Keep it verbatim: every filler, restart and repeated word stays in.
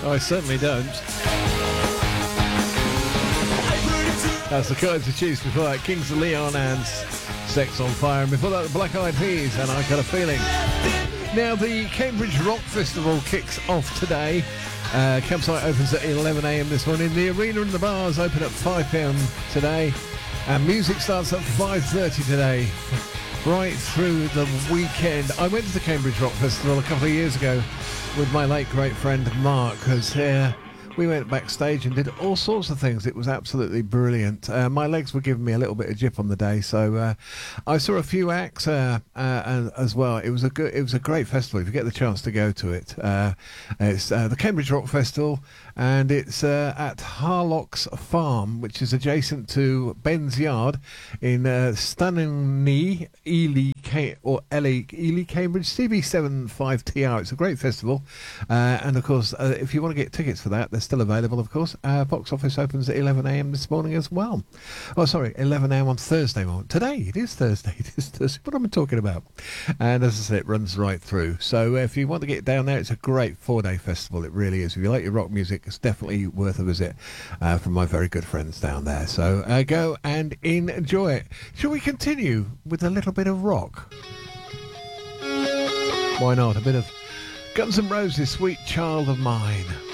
I certainly don't. That's the Kaiser Chiefs. Before that, Kings of Leon and Sex on Fire. And before that, the Black Eyed Peas and I Got a Feeling. Now, the Cambridge Rock Festival kicks off today. Uh, campsite opens at eleven a m this morning. The arena and the bars open at five p m today. And music starts at five thirty today. Right through the weekend. I went to the Cambridge Rock Festival a couple of years ago with my late great friend Mark, because uh, we went backstage and did all sorts of things. It was absolutely brilliant. Uh, my legs were giving me a little bit of jip on the day, so uh, I saw a few acts uh, uh, as well. It was a good, it was a great festival. If you get the chance to go to it, uh, it's uh, the Cambridge Rock Festival, and it's uh, at Harlocks Farm, which is adjacent to Ben's Yard in uh, Stanningly, Ely, or Ely, Ely, Cambridge, C B seven five T R. It's a great festival, uh, and of course, uh, if you want to get tickets for that, they're still available. Of course, uh, box office opens at eleven a m this morning as well. Oh, sorry, eleven a m on Thursday morning. Today it is Thursday. It is Thursday. What am I talking about? And as I said, it runs right through. So uh, if you want to get down there, it's a great four-day festival. It really is. If you like your rock music, it's definitely worth a visit uh, from my very good friends down there. So uh, go and enjoy it. Shall we continue with a little bit of rock? Why not? A bit of Guns N' Roses, Sweet Child of Mine.